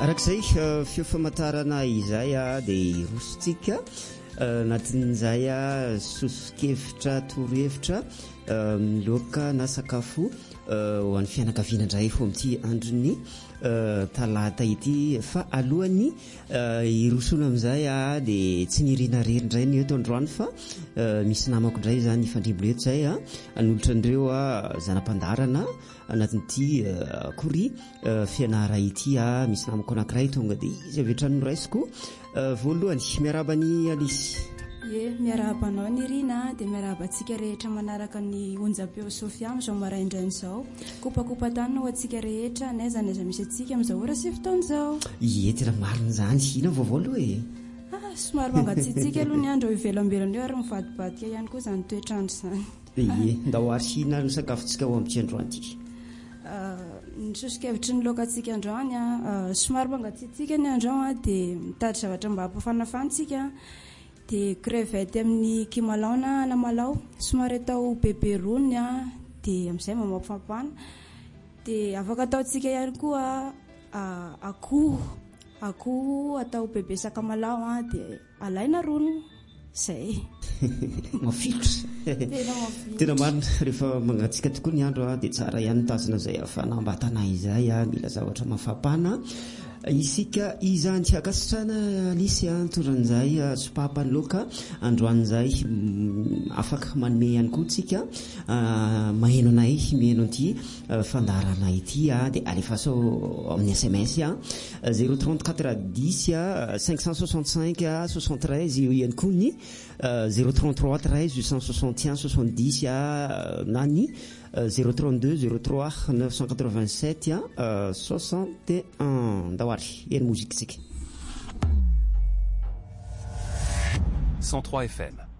arak'izay feo famantarana izay dia rosontsika anatin'izay sosokevitra torohevitra loaka na sakafo ho an'ny fianakaviana indray fo amin'ity androny talata ity fa alohany irosona amin'izay dia tsy nirina rery indray ny eto androany fa misy namako indray zany ifandrimbo eto izay anolotra an'ireo zanam-pandarana anatin'ity kory fianara ity misy namako anankiray tonga dia izy avy hatrany noraisiko voalohany miarabany Alice. Miarabanao ny Rina dia miarabantsika rehetra manaraka ny onjam-peo Sofia amin'izao maraindray izao. Kopakopa tany ho antsika rehetra n'aiza misy antsika amin'izao ora sy fotoan'izao. Tena marina izany ina vaovao aloha somary mangatsiatsika aloha ny andro ivelambelany eo ary mivadibadika ihany koa izany toetrandro izany. Nda ho arsina ny sakafontsika ho amin'ity androany ity. Ny sosokevitry ny lokantsika androany somary mangatsiatsika ny androany dia mitady zavatra mba hampafanafantsika. Dia crevette amin'ny kimalao na anamalao somary atao bebe roniny dia amin'izay mamampafapana. Dia afaka ataontsika ihany koa akoho atao bebe sakamalao dia alaina roniny izay. Mafilitra tena marina rehefa mangatsika tokoa ny andro dia tsara ihany tazana izay fanambatana izay mila zavatra mafapana. Isika izany tsy akasitrana Alice toran'izay sopapa ny loka androan'izay afaka manome ihany koa tsika maheno anay miheno an'ity fandarana ity dia alefaso amin'ny SMS 034 10 565 73 eo ihany koa ny 033 13 861 70 na ny 032 03 987 61 dawari eri musique 103 FM